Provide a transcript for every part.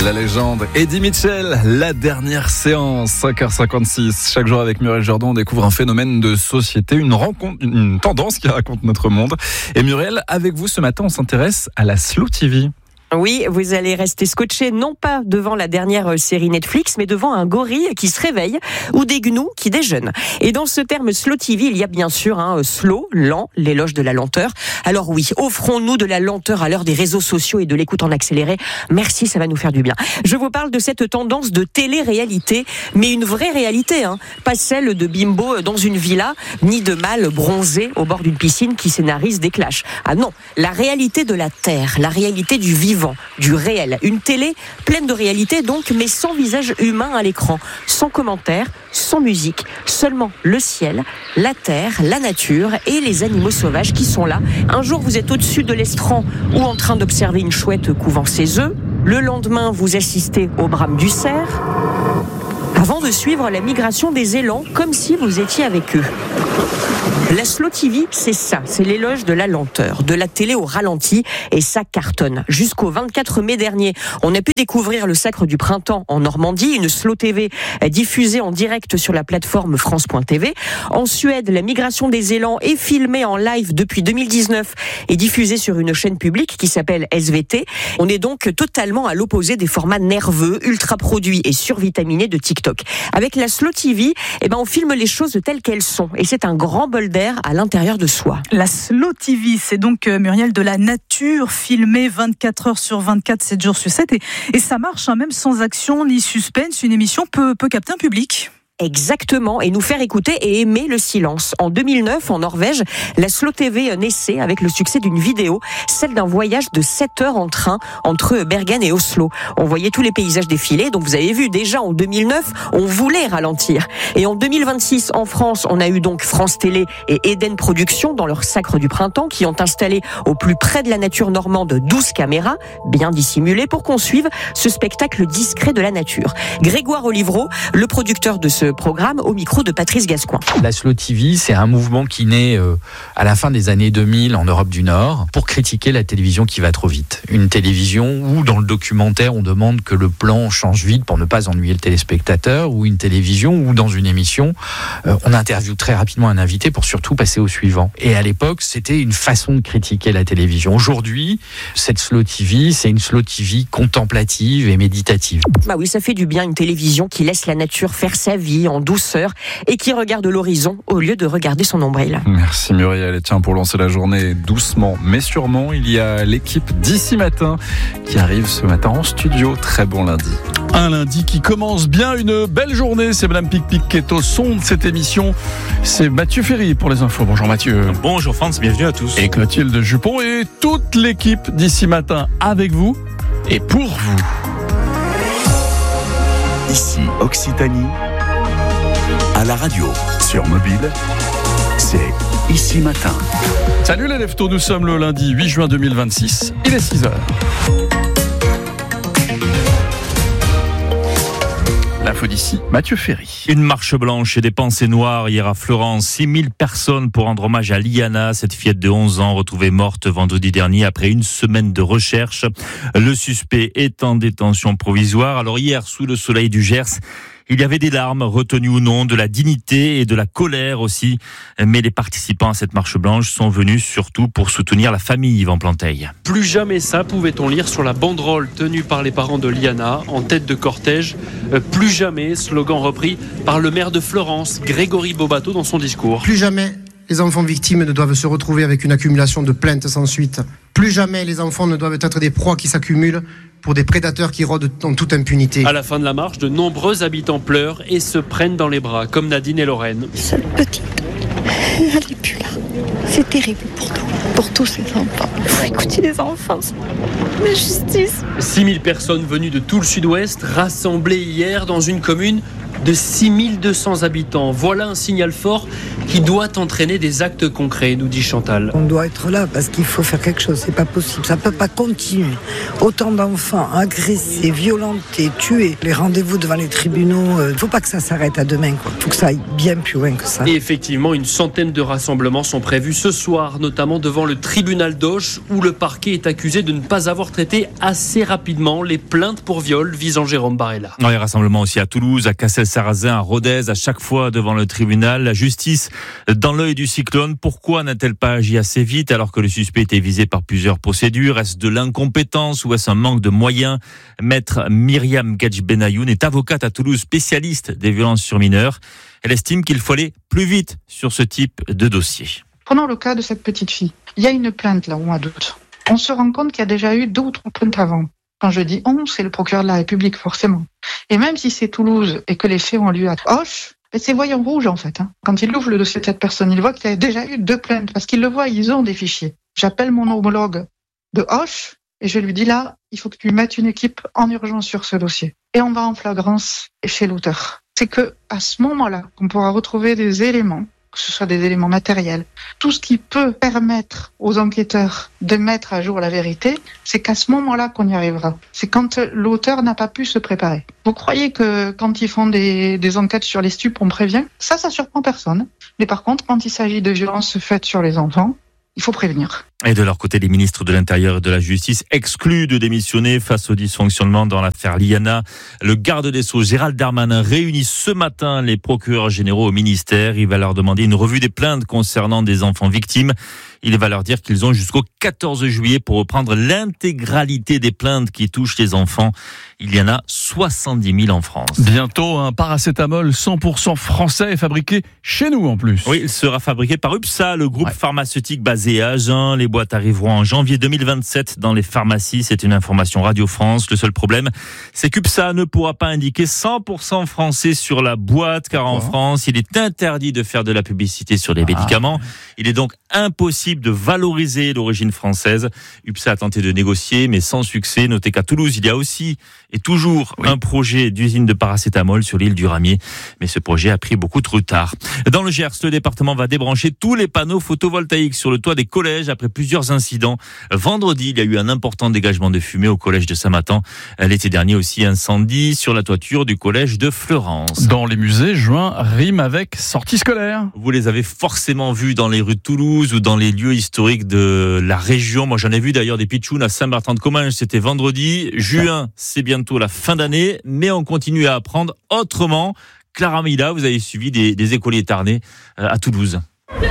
La légende Eddie Mitchell, la dernière séance, 5h56. Chaque jour avec Muriel Jourdan, on découvre un phénomène de société, une rencontre, une tendance qui raconte notre monde. Et Muriel, avec vous ce matin, on s'intéresse à la Slow TV. Oui, vous allez rester scotché non pas devant la dernière série Netflix, mais devant un gorille qui se réveille ou des gnous qui déjeunent. Et dans ce terme Slow TV, il y a bien sûr slow, lent, l'éloge de la lenteur. Alors oui, offrons-nous de la lenteur à l'heure des réseaux sociaux et de l'écoute en accéléré. Merci, ça va nous faire du bien. Je vous parle de cette tendance de télé-réalité, mais une vraie réalité, pas celle de bimbo dans une villa, ni de mâle bronzé au bord d'une piscine qui scénarise des clashs. Ah non, la réalité de la terre, la réalité du vivant, du réel. Une télé pleine de réalité donc, mais sans visage humain à l'écran, sans commentaires, sans musique, seulement le ciel, la terre, la nature et les animaux sauvages qui sont là. Un jour vous êtes au-dessus de l'estran ou en train d'observer une chouette couvant ses œufs. Le lendemain vous assistez au brame du cerf, avant de suivre la migration des élans comme si vous étiez avec eux. La Slow TV, c'est ça, c'est l'éloge de la lenteur, de la télé au ralenti, et ça cartonne. Jusqu'au 24 mai dernier, on a pu découvrir le Sacre du Printemps en Normandie, une Slow TV diffusée en direct sur la plateforme France.tv. En Suède, la migration des élans est filmée en live depuis 2019 et diffusée sur une chaîne publique qui s'appelle SVT. On est donc totalement à l'opposé des formats nerveux, ultra produits et survitaminés de TikTok. Avec la Slow TV, on filme les choses telles qu'elles sont, et c'est un grand bol d'air à l'intérieur de soi. La Slow TV, c'est donc, Muriel, de la nature filmée 24 heures sur 24, 7 jours sur 7. Et ça marche, même sans action ni suspense. Une émission peut capter un public. Exactement, et nous faire écouter et aimer le silence. En 2009, en Norvège, la Slow TV naissait avec le succès d'une vidéo, celle d'un voyage de 7 heures en train entre Bergen et Oslo. On voyait tous les paysages défiler, donc vous avez vu, déjà en 2009, on voulait ralentir. Et en 2026, en France, on a eu donc France Télé et Eden Productions dans leur Sacre du Printemps qui ont installé au plus près de la nature normande 12 caméras, bien dissimulées, pour qu'on suive ce spectacle discret de la nature. Grégoire Olivreau, le producteur de ce programme, au micro de Patrice Gascoin. La Slow TV, c'est un mouvement qui naît à la fin des années 2000 en Europe du Nord pour critiquer la télévision qui va trop vite. Une télévision où, dans le documentaire, on demande que le plan change vite pour ne pas ennuyer le téléspectateur, ou une télévision où, dans une émission, on interviewe très rapidement un invité pour surtout passer au suivant. Et à l'époque, c'était une façon de critiquer la télévision. Aujourd'hui, cette Slow TV, c'est une Slow TV contemplative et méditative. Bah oui, ça fait du bien, une télévision qui laisse la nature faire sa vie en douceur et qui regarde l'horizon au lieu de regarder son nombril. Merci Muriel. Et tiens, pour lancer la journée doucement mais sûrement, il y a l'équipe d'Ici Matin qui arrive ce matin en studio. Très bon lundi. Un lundi qui commence bien, une belle journée. C'est Madame Pic-Pic qui est au son de cette émission. C'est Mathieu Ferry pour les infos. Bonjour Mathieu. Bonjour France, bienvenue à tous. Et Clotilde Jupon et toute l'équipe d'Ici Matin avec vous et pour vous. Ici Occitanie, à la radio, sur mobile, c'est Ici Matin. Salut les leftos, nous sommes le lundi 8 juin 2026, il est 6h. L'info d'ici, Mathieu Ferry. Une marche blanche et des pensées noires hier à Florence. 6000 personnes pour rendre hommage à Liana, cette fillette de 11 ans retrouvée morte vendredi dernier après une semaine de recherche. Le suspect est en détention provisoire. Alors hier, sous le soleil du Gers, il y avait des larmes, retenues ou non, de la dignité et de la colère aussi. Mais les participants à cette marche blanche sont venus surtout pour soutenir la famille Yvan Planteil. Plus jamais ça, pouvait-on lire sur la banderole tenue par les parents de Liana en tête de cortège. Plus jamais, slogan repris par le maire de Florence, Grégory Bobato, dans son discours. Plus jamais les enfants victimes ne doivent se retrouver avec une accumulation de plaintes sans suite. Plus jamais les enfants ne doivent être des proies qui s'accumulent pour des prédateurs qui rôdent en toute impunité. À la fin de la marche, de nombreux habitants pleurent et se prennent dans les bras, comme Nadine et Lorraine. Seule petite, elle n'est plus là. C'est terrible pour nous, pour tous ces enfants. Il faut écouter les enfants. La justice. 6000 personnes venues de tout le sud-ouest, rassemblées hier dans une commune de 6200 habitants. Voilà un signal fort qui doit entraîner des actes concrets, nous dit Chantal. On doit être là parce qu'il faut faire quelque chose, c'est pas possible, ça peut pas continuer. Autant d'enfants agressés, violentés, tués, les rendez-vous devant les tribunaux, il faut pas que ça s'arrête à demain, quoi. Faut que ça aille bien plus loin que ça. Et effectivement, une centaine de rassemblements sont prévus ce soir, notamment devant le tribunal d'Auch, où le parquet est accusé de ne pas avoir traité assez rapidement les plaintes pour viol visant Jérôme Barella. Les rassemblements aussi à Toulouse, à Cassel-Sarrazin, à Rodez, à chaque fois devant le tribunal. La justice dans l'œil du cyclone. Pourquoi n'a-t-elle pas agi assez vite alors que le suspect était visé par plusieurs procédures? Est-ce de l'incompétence ou est-ce un manque de moyens? Maître Myriam Gadj-Benayoun est avocate à Toulouse, spécialiste des violences sur mineurs. Elle estime qu'il faut aller plus vite sur ce type de dossier. Prenons le cas de cette petite fille. Il y a une plainte là au mois d'août. On se rend compte qu'il y a déjà eu 2 ou 3 plaintes avant. Quand je dis on, c'est le procureur de la République, forcément. Et même si c'est Toulouse et que les faits ont lieu à Auch, c'est voyant rouge en fait. Quand il ouvre le dossier de cette personne, il voit qu'il y a déjà eu 2 plaintes, parce qu'ils le voient, ils ont des fichiers. J'appelle mon homologue de Auch et je lui dis là, il faut que tu mettes une équipe en urgence sur ce dossier. Et on va en flagrance chez l'auteur. C'est que à ce moment-là, qu'on pourra retrouver des éléments, que ce soit des éléments matériels, tout ce qui peut permettre aux enquêteurs de mettre à jour la vérité, c'est qu'à ce moment-là qu'on y arrivera. C'est quand l'auteur n'a pas pu se préparer. Vous croyez que quand ils font des enquêtes sur les stupes, on prévient? Ça surprend personne. Mais par contre, quand il s'agit de violences faites sur les enfants, il faut prévenir. Et de leur côté, les ministres de l'Intérieur et de la Justice excluent de démissionner face au dysfonctionnement dans l'affaire Liana. Le garde des Sceaux, Gérald Darmanin, réunit ce matin les procureurs généraux au ministère. Il va leur demander une revue des plaintes concernant des enfants victimes. Il va leur dire qu'ils ont jusqu'au 14 juillet pour reprendre l'intégralité des plaintes qui touchent les enfants. Il y en a 70 000 en France. Bientôt, un paracétamol 100% français fabriqué chez nous en plus. Oui, il sera fabriqué par UPSA, le groupe pharmaceutique basé à Agen. Les boîtes arriveront en janvier 2027 dans les pharmacies. C'est une information Radio France. Le seul problème, c'est qu'UPSA ne pourra pas indiquer 100% français sur la boîte, car en France, il est interdit de faire de la publicité sur les médicaments. Il est donc impossible de valoriser l'origine française. UPSA a tenté de négocier, mais sans succès. Notez qu'à Toulouse, il y a aussi et toujours un projet d'usine de paracétamol sur l'île du Ramier. Mais ce projet a pris beaucoup de retard. Dans le Gers, le département va débrancher tous les panneaux photovoltaïques sur le toit des collèges après plusieurs incidents. Vendredi, il y a eu un important dégagement de fumée au collège de Saint-Matan. L'été dernier aussi, incendie sur la toiture du collège de Fleurance. Dans les musées, juin rime avec sortie scolaire. Vous les avez forcément vus dans les rues de Toulouse ou dans les lieux historiques de la région. Moi, j'en ai vu d'ailleurs des pitchouns à Saint-Martin-de-Comminges. C'était vendredi. Juin, c'est bientôt la fin d'année, mais on continue à apprendre autrement. Clara Mila, vous avez suivi des écoliers tarnais à Toulouse.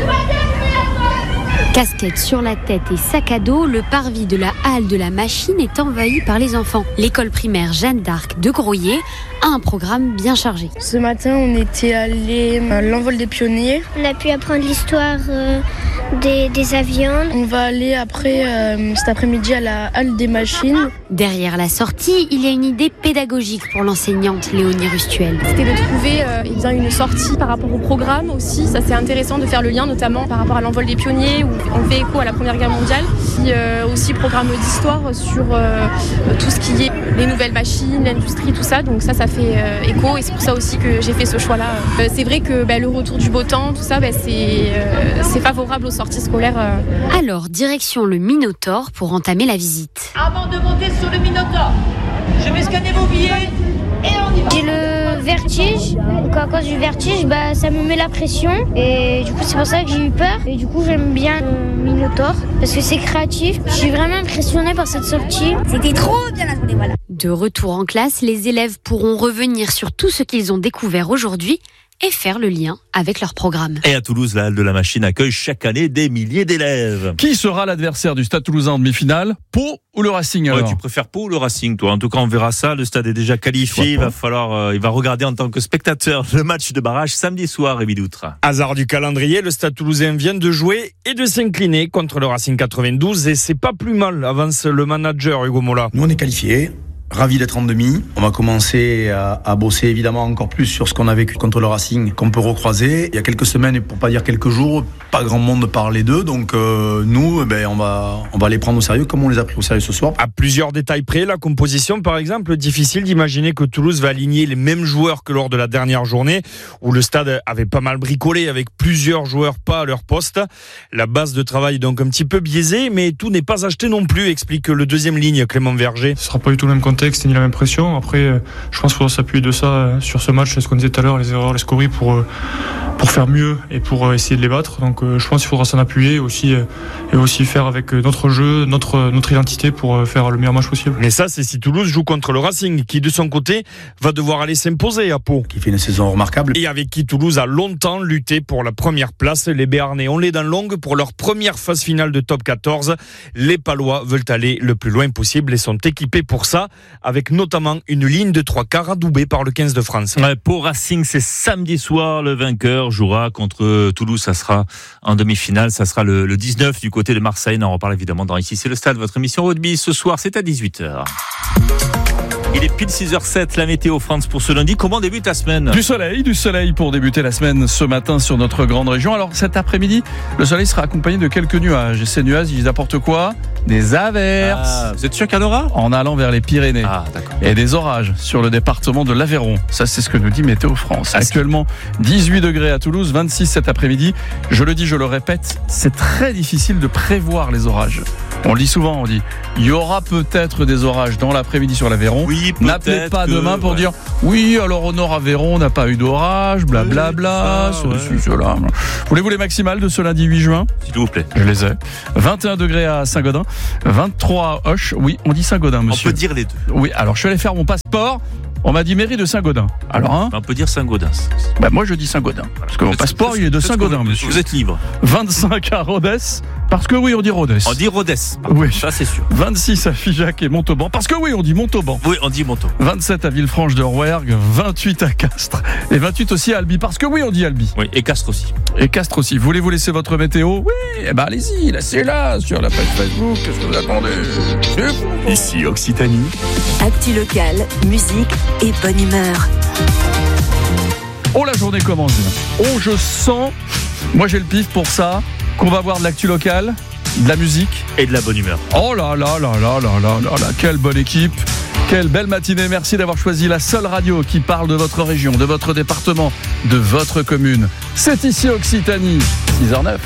Casquette sur la tête et sac à dos, le parvis de la halle de la machine est envahi par les enfants. L'école primaire Jeanne d'Arc de Groyer a un programme bien chargé. Ce matin, on était allé à l'envol des pionniers. On a pu apprendre l'histoire des avions. On va aller après, cet après-midi, à la halle des machines. Derrière la sortie, il y a une idée pédagogique pour l'enseignante Léonie Rustuel. C'était de trouver une sortie par rapport au programme aussi. Ça, c'est intéressant de faire le lien, notamment par rapport à l'envol des pionniers, où on fait écho à la Première Guerre mondiale. Puis aussi programme d'histoire sur tout ce qui est les nouvelles machines, l'industrie, tout ça. Donc ça fait écho et c'est pour ça aussi que j'ai fait ce choix-là. C'est vrai que le retour du beau temps, tout ça, c'est favorable aux sorties scolaires. Alors, direction le Minotaure pour entamer la visite. Avant de monter sur le Minotaure, je vais scanner vos billets et on y va. J'ai le vertige, donc à cause du vertige, ça me met la pression et du coup c'est pour ça que j'ai eu peur et du coup j'aime bien le Minotaure parce que c'est créatif. Je suis vraiment impressionnée par cette sortie. C'était trop bien la journée, voilà. De retour en classe, les élèves pourront revenir sur tout ce qu'ils ont découvert aujourd'hui et faire le lien avec leur programme. Et à Toulouse, la halle de la machine accueille chaque année des milliers d'élèves. Qui sera l'adversaire du Stade Toulousain en demi-finale? Pau ou le Racing alors? Tu préfères Pau ou le Racing, toi? En tout cas, on verra ça. Le stade est déjà qualifié. Il va regarder en tant que spectateur le match de barrage samedi soir, Rémi Doutre. Hasard du calendrier, le Stade Toulousain vient de jouer et de s'incliner contre le Racing 92 et c'est pas plus mal, avance le manager Hugo Mola. Nous on est qualifiés. ravi d'être en demi. On va commencer à bosser évidemment encore plus sur ce qu'on a vécu contre le Racing, qu'on peut recroiser. Il y a quelques semaines, et pour pas dire quelques jours, pas grand monde parlait d'eux. Donc nous, on va les prendre au sérieux comme on les a pris au sérieux ce soir. À plusieurs détails près, la composition par exemple, difficile d'imaginer que Toulouse va aligner les mêmes joueurs que lors de la dernière journée où le stade avait pas mal bricolé avec plusieurs joueurs pas à leur poste. La base de travail est donc un petit peu biaisée, mais tout n'est pas acheté non plus, explique le deuxième ligne Clément Verger. Ce sera pas du tout le même contexte ni la même pression. Après, je pense qu'il faudra s'appuyer de ça sur ce match, c'est ce qu'on disait tout à l'heure, les erreurs, les scories pour faire mieux et pour essayer de les battre. Donc je pense qu'il faudra s'en appuyer et aussi faire avec notre jeu, notre identité pour faire le meilleur match possible. Mais ça, c'est si Toulouse joue contre le Racing, qui de son côté va devoir aller s'imposer à Pau. Qui fait une saison remarquable. Et avec qui Toulouse a longtemps lutté pour la première place. Les Béarnais ont les dents longues pour leur première phase finale de top 14. Les Palois veulent aller le plus loin possible et sont équipés pour ça, avec notamment une ligne de 3 quarts adoubée par le 15 de France. Pau Racing, c'est samedi soir. Le vainqueur jouera contre Toulouse. Ça sera en demi-finale. Ça sera le 19 du côté de Marseille. On en reparle évidemment dans Ici c'est le stade. Votre émission rugby ce soir, c'est à 18h. Il est pile 6h07, la météo France pour ce lundi. Comment débute la semaine ? Du soleil pour débuter la semaine ce matin sur notre grande région. Alors cet après-midi, le soleil sera accompagné de quelques nuages. Et ces nuages, ils apportent quoi ? Des averses. Vous êtes sûr qu'il y en aura ? En allant vers les Pyrénées. D'accord. Et des orages sur le département de l'Aveyron. Ça, c'est ce que nous dit Météo France. Actuellement, 18 degrés à Toulouse, 26 cet après-midi. Je le dis, je le répète, c'est très difficile de prévoir les orages. On le dit souvent, il y aura peut-être des orages dans l'après-midi sur l'Aveyron. Oui, n'appelez pas demain pour dire oui, alors au Nord-Aveyron, on n'a pas eu d'orage, blablabla, cela. Voulez-vous les maximales de ce lundi 8 juin ? S'il vous plaît. Je les ai. 21 degrés à Saint-Gaudin, 23 à Auch. Oui, on dit Saint-Gaudin, monsieur. On peut dire les deux. Oui, alors je suis allé faire mon passeport. On m'a dit mairie de Saint-Gaudin. Alors, on peut dire Saint-Gaudin. Moi, je dis Saint-Gaudin. Parce que mon passeport, il est de Saint-Gaudin, monsieur. Vous êtes libre. 25 à Rodez. Parce que oui, on dit Rodez. On dit Rodez. Oui. Ça, c'est sûr. 26 à Figeac et Montauban. Parce que oui, on dit Montauban. Oui, on dit Montauban. 27 à Villefranche de Rouergue. 28 à Castres. Et 28 aussi à Albi. Parce que oui, on dit Albi. Oui, et Castres aussi. Et Castres aussi. Voulez-vous laisser votre météo ? Oui, allez-y, laissez-la sur la page Facebook. Qu'est-ce que vous attendez ? C'est fou. Ici Occitanie. Actu locale, musique et bonne humeur. Oh, la journée commence bien. Oh, je sens, moi j'ai le pif pour ça, qu'on va avoir de l'actu locale, de la musique. Et de la bonne humeur. Oh là là là là là là là là, quelle bonne équipe. Quelle belle matinée, merci d'avoir choisi la seule radio qui parle de votre région, de votre département, de votre commune. C'est ici Occitanie, 6h09.